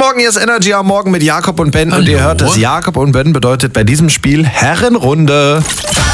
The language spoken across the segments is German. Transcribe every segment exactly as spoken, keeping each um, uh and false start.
Morgen, hier ist Energy am Morgen mit Jakob und Ben. Hallo. Und ihr hört es, Jakob und Ben bedeutet bei diesem Spiel Herrenrunde.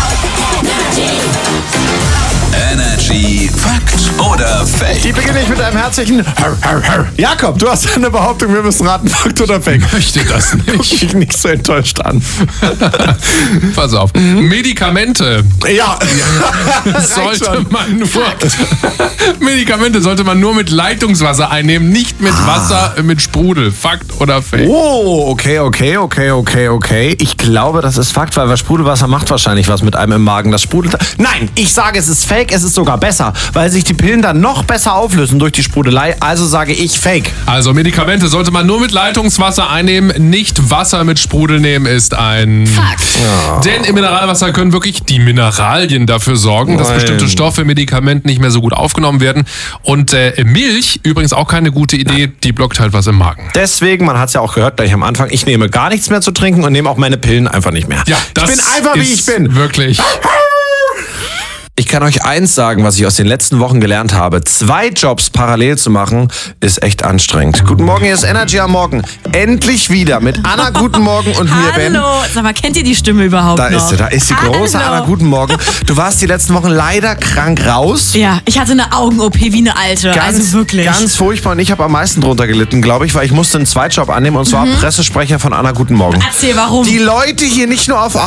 Energy Fakt oder Fake? Die beginne ich mit einem herzlichen Herr, Herr, Herr. Jakob, du hast eine Behauptung, wir müssen raten, Fakt oder Fake. Ich möchte das Guck nicht. mich nicht so enttäuscht an. Pass auf. Medikamente Ja, sollte schon. man nur Medikamente sollte man nur mit Leitungswasser einnehmen, nicht mit Wasser mit Sprudel. Fakt oder Fake? Oh, okay, okay, okay, okay, okay. Ich glaube, das ist Fakt, weil das Sprudelwasser macht wahrscheinlich was mit einem im Magen. Das sprudelt. Nein, ich sage, es ist Fake, es ist sogar besser, weil sich die Pillen dann noch besser auflösen durch die Sprudelei. Also sage ich Fake. Also Medikamente sollte man nur mit Leitungswasser einnehmen, nicht Wasser mit Sprudel nehmen, ist ein Fakt. Denn im Mineralwasser können wirklich die Mineralien dafür sorgen, dass Nein. bestimmte Stoffe in Medikamenten nicht mehr so gut aufgenommen werden. Und äh, Milch, übrigens auch keine gute Idee, die blockt halt was im Magen. Deswegen, man hat es ja auch gehört gleich am Anfang, ich nehme gar nichts mehr zu trinken und nehme auch meine Pillen einfach nicht mehr. Ja, das ich bin einfach, wie ich ist bin. Wirklich. Ich kann euch eins sagen, was ich aus den letzten Wochen gelernt habe. Zwei Jobs parallel zu machen, ist echt anstrengend. Guten Morgen, hier ist Energy am Morgen. Endlich wieder mit Anna, guten Morgen und mir, Ben. Hallo, sag mal, kennt ihr die Stimme überhaupt Da noch? ist sie, da ist sie, große Hallo. Anna, guten Morgen. Du warst die letzten Wochen leider krank raus. Ja, ich hatte eine Augen-O P wie eine alte, Ganz, also wirklich. ganz furchtbar und ich habe am meisten drunter gelitten, glaube ich, weil ich musste einen Zweitjob annehmen und zwar Pressesprecher von Anna, guten Morgen. Erzähl, warum? Die Leute hier nicht nur auf